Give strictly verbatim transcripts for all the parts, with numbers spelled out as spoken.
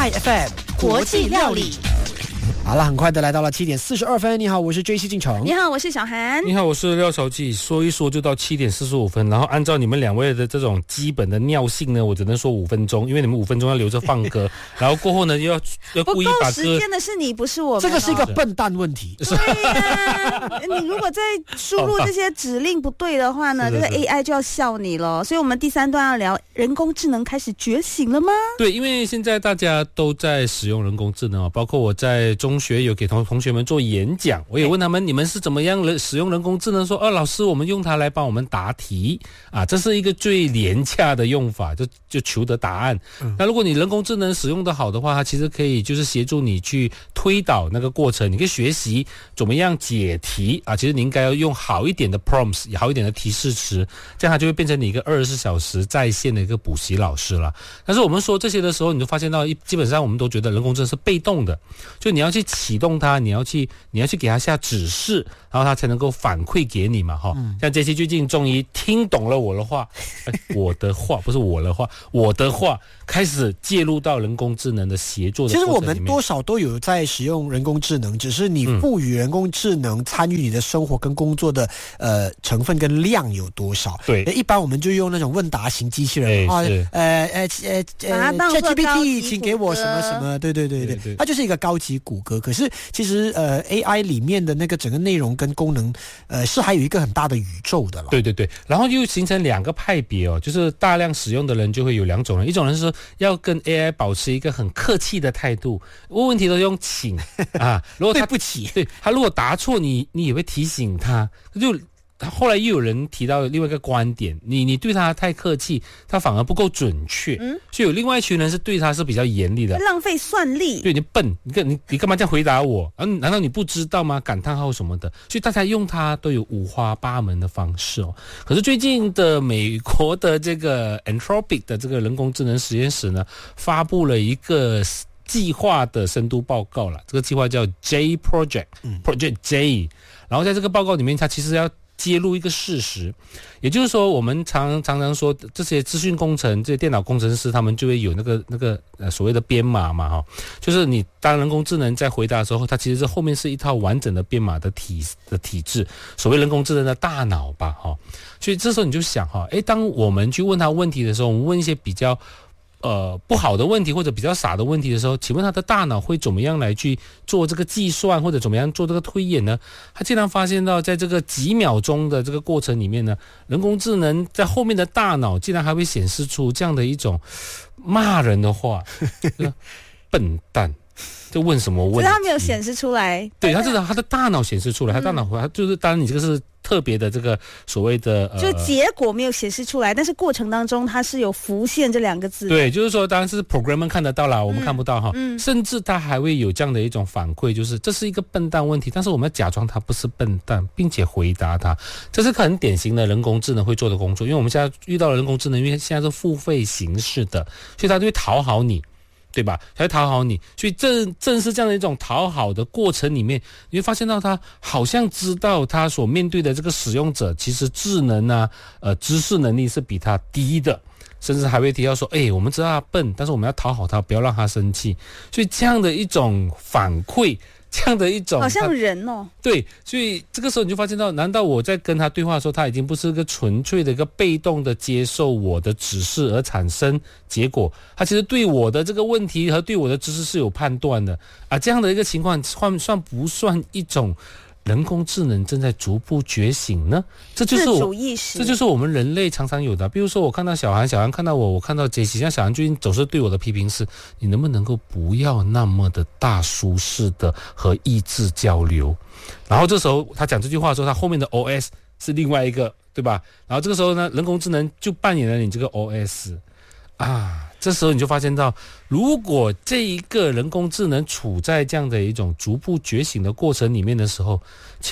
I F M 国际料理。好了，很快的来到了七点四十二分。你好，我是 J C 进城。 你好，我是小韩。 你好，我是廖小记。说一说就到七点四十五分，然后按照你们两位的这种基本的尿性呢，我只能说五分钟，因为你们五分钟要留着放歌，然后过后呢又要要故意把歌。 不够时间的是你，不是我们、哦。 这个是一个笨蛋问题。 对呀、啊，你如果在输入这些指令不对的话呢，这个 A I 就要笑你了。所以我们第三段要聊人工智能开始觉醒了吗？ 对，因为现在大家都在使用人工智能，包括我在中学有给同同学们做演讲，我也问他们你们是怎么样使用人工智能，说哦，老师我们用它来帮我们答题啊，这是一个最廉价的用法，就就求得答案、嗯、那如果你人工智能使用的好的话，它其实可以就是协助你去推导那个过程，你可以学习怎么样解题啊，其实你应该要用好一点的 prompts， 好一点的提示词，这样它就会变成你一个二十四小时在线的一个补习老师了。但是我们说这些的时候，你就发现到基本上我们都觉得人工智能是被动的，就你要去启动它，你要去你要去给它下指示，然后它才能够反馈给你嘛，哈、嗯。像这期最近终于听懂了我的话，我的话不是我的话，我的话开始介入到人工智能的协作的过程里面。 其实我们多少都有在使用人工智能，只是你赋予人工智能参与你的生活跟工作的呃成分跟量有多少？ 对， 一般我们就用那种问答型机器人啊，呃呃呃呃 ，ChatGPT 请给我什么什么，对对对 对, 对，它就是一个高级谷歌。可是其实呃 A I 里面的那个整个内容跟功能，呃是还有一个很大的宇宙的了。 对对对，然后又形成两个派别哦，就是大量使用的人就会有两种人，一种人是说要跟 A I 保持一个很客气的态度，问问题都用请啊，如果他对不起， 对他如果答错，你你也会提醒他，就。后来又有人提到另外一个观点，你你对他太客气，他反而不够准确。嗯，所以有另外一群人是对他是比较严厉的， 浪费算力。 对，你笨，你你你干嘛这样回答我？啊，难道你不知道吗？感叹号什么的，所以大家用它都有五花八门的方式哦。可是最近的美国的这个 Anthropic 的这个人工智能实验室呢，发布了一个计划的深度报告了。这个计划叫 J Project， Project J。然后在这个报告里面，它其实要揭露一个事实，也就是说，我们常常常说这些资讯工程、这些电脑工程师，他们就会有那个那个呃所谓的编码嘛，哈，就是你当人工智能在回答的时候，它其实是后面是一套完整的编码的体的体制，所谓人工智能的大脑吧，哈。所以这时候你就想哈，诶，当我们去问他问题的时候，我们问一些比较呃不好的问题或者比较傻的问题的时候，请问他的大脑会怎么样来去做这个计算或者怎么样做这个推演呢？他竟然发现到在这个几秒钟的这个过程里面呢，人工智能在后面的大脑竟然还会显示出这样的一种骂人的话，笨蛋。就问什么问题？ 可是他没有显示出来。 对，他是他的大脑显示出来，他大脑他就是当然你这个是特别的这个所谓的呃， 就结果没有显示出来，但是过程当中它是有浮现这两个字。 对，就是说当然是 programmer 看得到啦，我们看不到哈。嗯，甚至他还会有这样的一种反馈，就是这是一个笨蛋问题，但是我们要假装他不是笨蛋，并且回答他，这是很典型的人工智能会做的工作。因为我们现在遇到了人工智能，因为现在是付费形式的，所以他就会讨好你。对吧？才讨好你，所以正正是这样的一种讨好的过程里面，你会发现到他好像知道他所面对的这个使用者其实智能啊、呃知识能力是比他低的，甚至还会提到说，哎，我们知道他笨，但是我们要讨好他，不要让他生气。所以这样的一种反馈。这样的一种好像人哦， 对，所以这个时候你就发现到，难道我在跟他对话的时候，他已经不是一个纯粹的一个被动的接受我的指示而产生结果，他其实对我的这个问题和对我的知识是有判断的啊，这样的一个情况算算不算一种人工智能正在逐步觉醒呢？这就是我自主意识， 这就是我们人类常常有的。比如说，我看到小韩，小韩看到我，我看到杰西，像小韩最近总是对我的批评是：你能不能够不要那么的大舒适的和意志交流？然后这时候他讲这句话的时候，他后面的 O S 是另外一个，对吧？然后这个时候呢，人工智能就扮演了你这个 O S 啊。这时候你就发现到，如果这一个人工智能处在这样的一种逐步觉醒的过程里面的时候，请问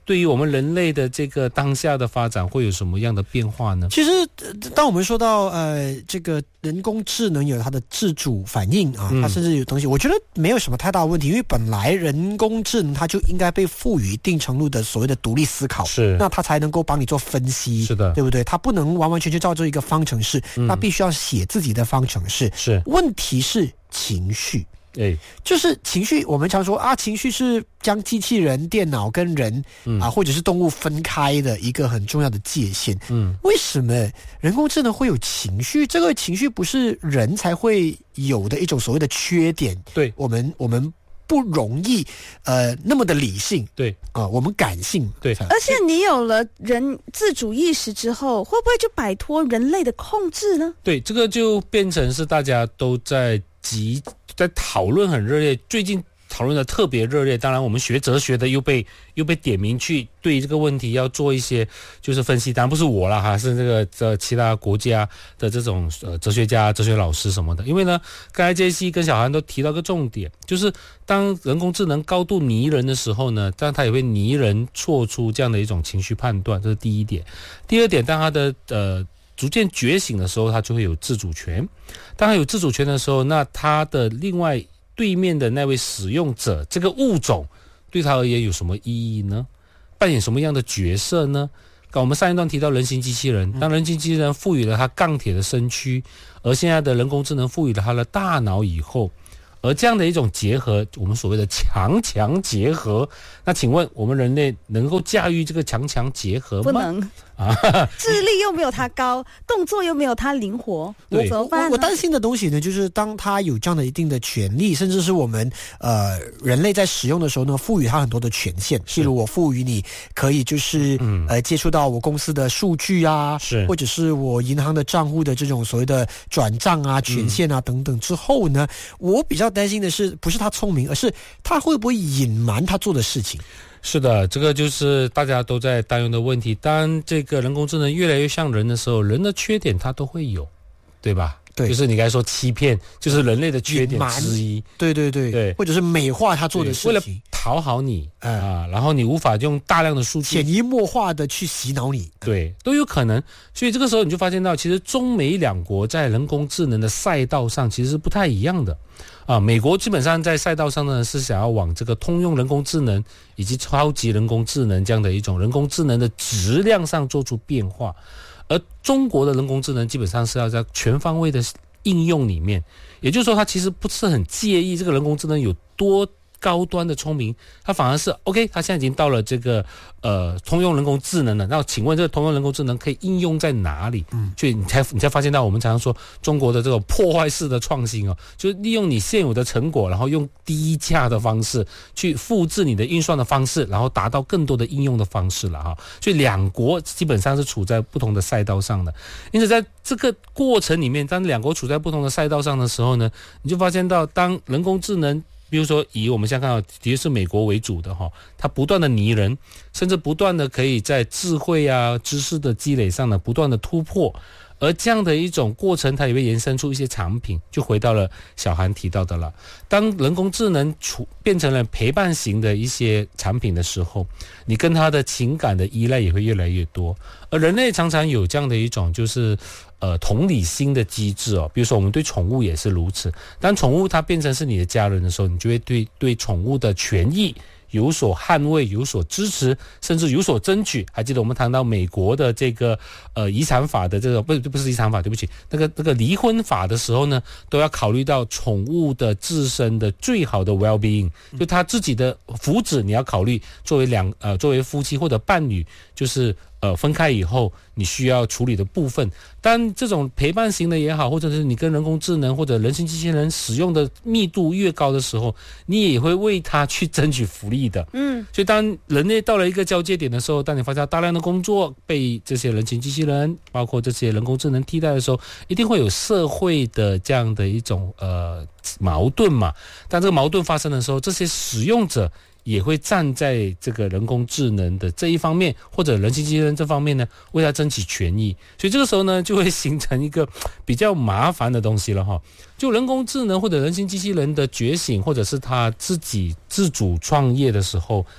对于我们人类的这个当下的发展会有什么样的变化呢？ 其实，当我们说到呃这个人工智能有它的自主反应啊，它甚至有东西，嗯、我觉得没有什么太大的问题，因为本来人工智能它就应该被赋予一定程度的所谓的独立思考， 是， 那它才能够帮你做分析， 是的， 对不对？它不能完完全全照着一个方程式，嗯、它必须要写自己的方程式。 是， 问题是情绪。 哎， 就是情绪，我们常说啊，情绪是将机器人、电脑跟人、嗯、啊，或者是动物分开的一个很重要的界限。嗯，为什么人工智能会有情绪？这个情绪不是人才会有的一种所谓的缺点。 对， 我们我们不容易呃那么的理性。 对啊、呃，我们感性。 对， 而且你有了人自主意识之后，会不会就摆脱人类的控制呢？ 对，这个就变成是大家都在急。在讨论很热烈，最近讨论的特别热烈。当然，我们学哲学的又被又被点名去对这个问题要做一些就是分析。当然不是我啦哈，是这个这其他国家的这种呃哲学家、哲学老师什么的。因为呢，刚才杰西跟小韩都提到个重点，就是当人工智能高度拟人的时候呢，当然它也会拟人做出这样的一种情绪判断，这是第一点。第二点，当它的呃。逐渐觉醒的时候，他就会有自主权。当他有自主权的时候，那他的另外对面的那位使用者，这个物种对他而言有什么意义呢？扮演什么样的角色呢？我们上一段提到人形机器人，当人形机器人赋予了他钢铁的身躯，而现在的人工智能赋予了他的大脑以后，而这样的一种结合，我们所谓的强强结合，那请问我们人类能够驾驭这个强强结合吗？ 不能啊，智力又没有他高，动作又没有他灵活， 我怎么办呢？我我担心的东西呢，就是当他有这样的一定的权利，甚至是我们呃人类在使用的时候呢，赋予他很多的权限，譬如我赋予你可以就是嗯呃接触到我公司的数据啊， 是或者是我银行的账户的这种所谓的转账啊、权限啊等等之后呢，我比较担心的是不是他聪明，而是他会不会隐瞒他做的事情。 是的，这个就是大家都在担忧的问题。当这个人工智能越来越像人的时候，人的缺点它都会有，对吧？ 对， 就是你刚才说欺骗，就是人类的缺点之一。 对对对对， 或者是美化他做的事情， 为了讨好你、嗯、啊，然后你无法用大量的数据潜移默化的去洗脑你， 对，都有可能。所以这个时候你就发现到，其实中美两国在人工智能的赛道上其实是不太一样的。啊，美国基本上在赛道上呢是想要往这个通用人工智能以及超级人工智能这样的一种人工智能的质量上做出变化，而中国的人工智能基本上是要在全方位的应用里面，也就是说它其实不是很介意这个人工智能有多高端的聪明，它反而是 OK， 它现在已经到了这个呃通用人工智能了。那请问这个通用人工智能可以应用在哪里？嗯，所以你才你才发现到我们常常说中国的这种破坏式的创新哦，就是利用你现有的成果，然后用低价的方式去复制你的运算的方式，然后达到更多的应用的方式了哈。所以两国基本上是处在不同的赛道上的，因此在这个过程里面，当两国处在不同的赛道上的时候呢，你就发现到当人工智能。比如说以我们现在看到的确是美国为主的哈，它不断的拟人，甚至不断的可以在智慧啊知识的积累上呢不断的突破，而这样的一种过程它也会延伸出一些产品，就回到了小韩提到的了，当人工智能处变成了陪伴型的一些产品的时候，你跟它的情感的依赖也会越来越多，而人类常常有这样的一种就是呃，同理心的机制哦，比如说我们对宠物也是如此。当宠物它变成是你的家人的时候，你就会对对宠物的权益有所捍卫、有所支持，甚至有所争取。还记得我们谈到美国的这个呃遗产法的这个不是不是遗产法，对不起，那个那个离婚法的时候呢，都要考虑到宠物的自身的最好的 well-being， 就他自己的福祉，你要考虑作为两呃作为夫妻或者伴侣，就是呃分开以后你需要处理的部分。但这种陪伴型的也好，或者是你跟人工智能或者人形机器人使用的密度越高的时候，你也会为它去争取福利的。嗯，所以当人类到了一个交界点的时候，当你发现大量的工作被这些人形机器人包括这些人工智能替代的时候，一定会有社会的这样的一种呃矛盾嘛。当这个矛盾发生的时候，这些使用者也会站在这个人工智能的这一方面，或者人形机器人这方面呢，为它争取权益。所以这个时候呢，就会形成一个比较麻烦的东西了哈。就人工智能或者人形机器人的觉醒，或者是他自己自主创业的时候，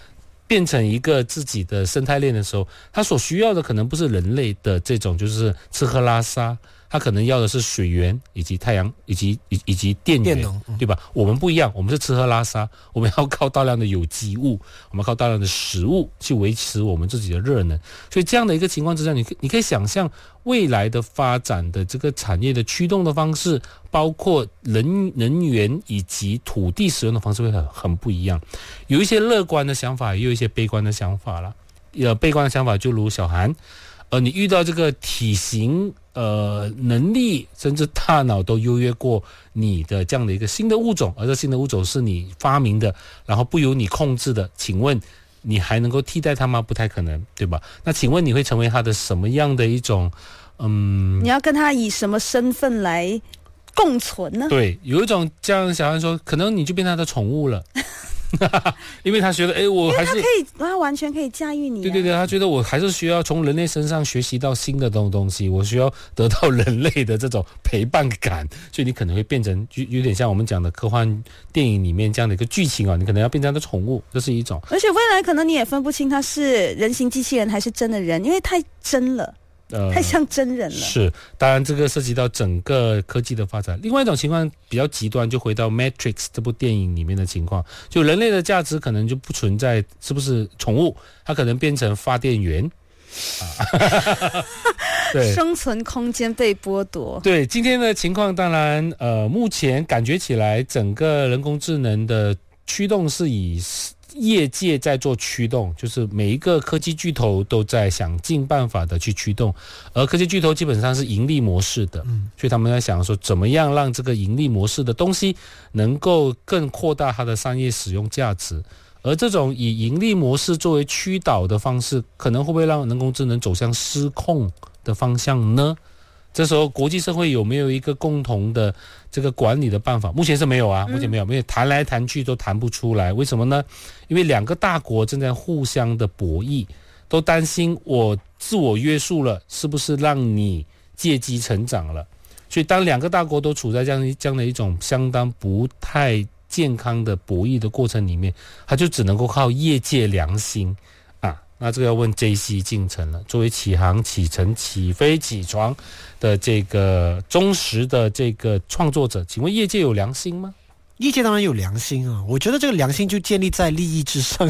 变成一个自己的生态链的时候，它所需要的可能不是人类的这种就是吃喝拉撒，它可能要的是水源以及太阳以及以以及电源，电嗯、对吧？我们不一样，我们是吃喝拉撒，我们要靠大量的有机物，我们靠大量的食物去维持我们自己的热能。所以这样的一个情况之下，你可你可以想象未来的发展的这个产业的驱动的方式，包括能能源以及土地使用的方式会很很不一样。有一些乐观的想法，也有一些悲观的想法啦。呃，悲观的想法就如小韩，呃，你遇到这个体型、呃能力，甚至大脑都优越过你的这样的一个新的物种，而这新的物种是你发明的，然后不由你控制的，请问你还能够替代它吗？不太可能，对吧？那请问你会成为它的什么样的一种，嗯， 你要跟他以什么身份来共存呢？ 对，有一种这样小孩说，可能你就变他的宠物了。因为他觉得，哎，我还是因为他可以，他完全可以驾驭你、啊。 对对对，他觉得我还是需要从人类身上学习到新的东东西，我需要得到人类的这种陪伴感，所以你可能会变成有有点像我们讲的科幻电影里面这样的一个剧情啊，你可能要变成他的宠物，这是一种。 而且未来可能你也分不清他是人形机器人还是真的人，因为太真了。呃，太像真人了。 是，当然这个涉及到整个科技的发展。另外一种情况比较极端，就回到《Matrix》这部电影里面的情况，就人类的价值可能就不存在，是不是宠物？它可能变成发电源。啊， 对，生存空间被剥夺。 对，今天的情况当然，呃，目前感觉起来，整个人工智能的驱动是以业界在做驱动，就是每一个科技巨头都在想尽办法的去驱动，而科技巨头基本上是盈利模式的，嗯，所以他们在想说怎么样让这个盈利模式的东西能够更扩大它的商业使用价值，而这种以盈利模式作为驱导的方式，可能会不会让人工智能走向失控的方向呢？这时候国际社会有没有一个共同的这个管理的办法？目前是没有啊，目前没有，因为谈来谈去都谈不出来。为什么呢？因为两个大国正在互相的博弈，都担心我自我约束了，是不是让你借机成长了？所以当两个大国都处在这样这样的一种相当不太健康的博弈的过程里面，它就只能够靠业界良心。那这个要问 J C 进程了。作为起航、启程、起飞、起床的这个忠实的这个创作者，请问业界有良心吗？ 业界当然有良心啊，我觉得这个良心就建立在利益之上。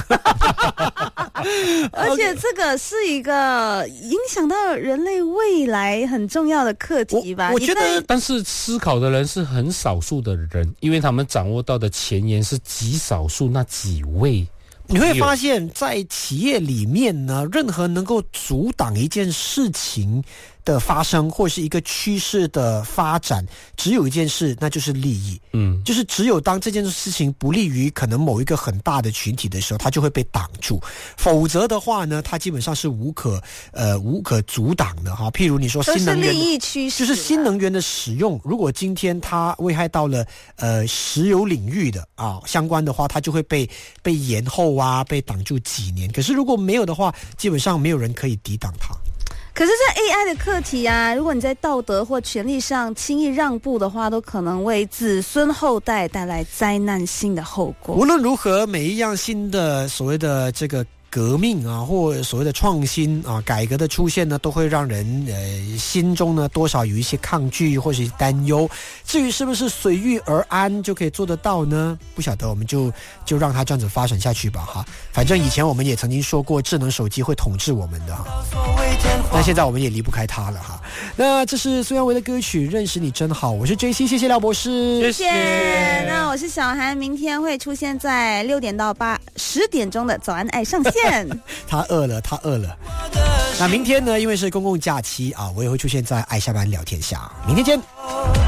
而且这个是一个影响到人类未来很重要的课题吧。 我, 我觉得，但是思考的人是很少数的人，因为他们掌握到的前沿是极少数那几位。 你会发现在企业里面呢，任何能够阻挡一件事情的发生或是一个趋势的发展，只有一件事，那就是利益。嗯，就是只有当这件事情不利于可能某一个很大的群体的时候，它就会被挡住。否则的话呢，它基本上是无可呃无可阻挡的哈。譬如你说新能源， 利益趋势， 就是新能源的使用，如果今天它危害到了呃石油领域的啊相关的话，它就会被被延后啊，被挡住几年。可是如果没有的话，基本上没有人可以抵挡它。 可是这 A I 的课题啊，如果你在道德或权利上轻易让步的话，都可能为子孙后代带来灾难性的后果。 无论如何，每一样新的所谓的这个革命啊，或所谓的创新啊、改革的出现呢，都会让人呃心中呢多少有一些抗拒或是担忧。至于是不是随遇而安就可以做得到呢？不晓得，我们就就让它这样子发展下去吧哈。反正以前我们也曾经说过，智能手机会统治我们的哈，但现在我们也离不开它了哈。那这是孙耀维的歌曲《认识你真好》，我是 J C， 谢谢廖博士， 谢谢。那我是小韩，明天会出现在六点到八十点钟的早安爱上线。 他饿了，他饿了。那明天呢？因为是公共假期啊，我也会出现在爱下班聊天下。明天见。